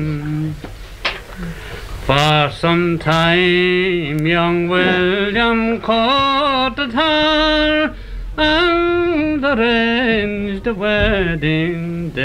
For some time young William caught the tar and arranged the wedding day.